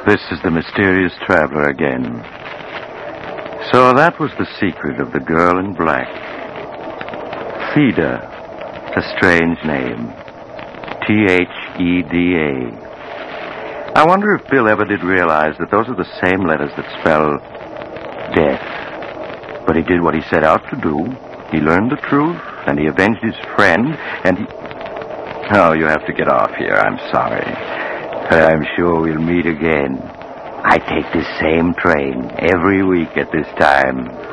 This is the mysterious traveler again. So that was the secret of the girl in black. Theda. A strange name. Theda. I wonder if Bill ever did realize that those are the same letters that spell death. But he did what he set out to do. He learned the truth, and he avenged his friend, and he... Oh, you have to get off here. I'm sorry. I'm sure we'll meet again. I take this same train every week at this time.